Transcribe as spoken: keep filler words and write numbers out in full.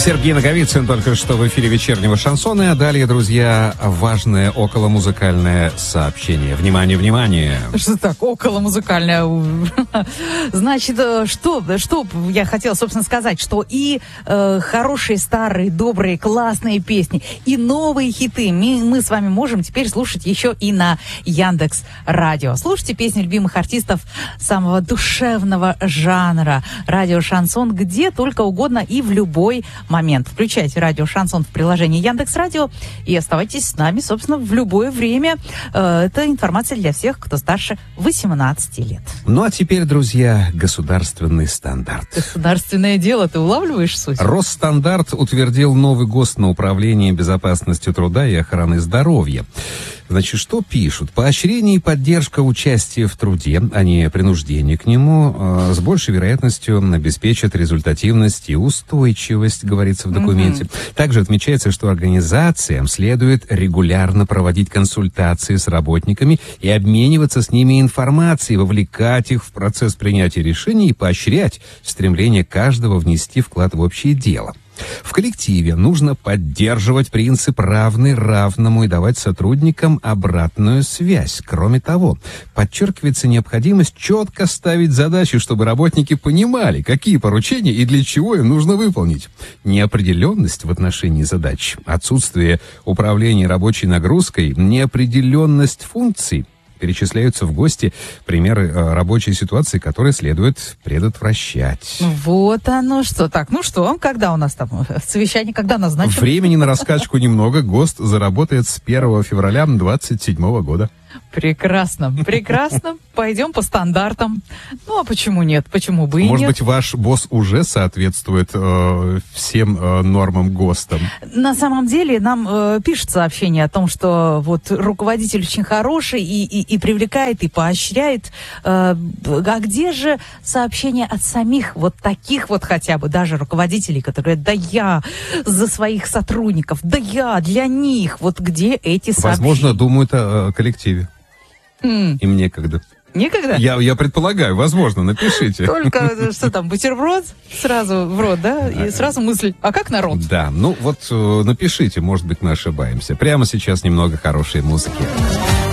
Сергей Наговицын только что в эфире вечернего шансона. А далее, друзья, важное околомузыкальное сообщение. Внимание, внимание. Что так, околомузыкальное? Значит, что, что я хотела, собственно, сказать, что и э, хорошие, старые, добрые, классные песни, и новые хиты мы, мы с вами можем теперь слушать еще и на Яндекс.Радио. Слушайте песни любимых артистов самого душевного жанра. Радио Шансон где только угодно и в любой момент. Включайте радио Шансон в приложении Яндекс.Радио и оставайтесь с нами, собственно, в любое время. Это информация для всех, кто старше восемнадцати лет. Ну а теперь, друзья, государственный стандарт. Государственное дело, ты улавливаешь суть? Росстандарт утвердил новый ГОСТ на управление безопасностью труда и охраны здоровья. Значит, что пишут? Поощрение и поддержка участия в труде, а не принуждение к нему, э, с большей вероятностью обеспечат результативность и устойчивость, говорится в документе. Mm-hmm. Также отмечается, что организациям следует регулярно проводить консультации с работниками и обмениваться с ними информацией, вовлекать их в процесс принятия решений и поощрять стремление каждого внести вклад в общее дело. В коллективе нужно поддерживать принцип «равный равному» и давать сотрудникам обратную связь. Кроме того, подчеркивается необходимость четко ставить задачи, чтобы работники понимали, какие поручения и для чего им нужно выполнить. Неопределенность в отношении задач, отсутствие управления рабочей нагрузкой, неопределенность функций – перечисляются в ГОСТе примеры э, рабочей ситуации, которые следует предотвращать. Вот оно что. Так, ну что, когда у нас там совещание, когда назначено? Времени на раскачку немного. ГОСТ заработает с первого февраля двадцать седьмого года. Прекрасно, прекрасно. Пойдем по стандартам. Ну, а почему нет? Почему бы и Может нет? быть, ваш босс уже соответствует э, всем э, нормам ГОСТам? На самом деле нам э, пишут сообщение о том, что вот руководитель очень хороший и, и, и привлекает, и поощряет. Э, а где же сообщение от самих вот таких вот хотя бы даже руководителей, которые да я за своих сотрудников, да я для них. Вот где эти сообщения? Возможно, думают о, о коллективе. Mm. Им некогда. Некогда? Я, я предполагаю, возможно, напишите. Только, что там, бутерброд сразу в рот, да? И сразу мысль, а как народ? Да, ну вот напишите, может быть, мы ошибаемся. Прямо сейчас немного хорошей музыки.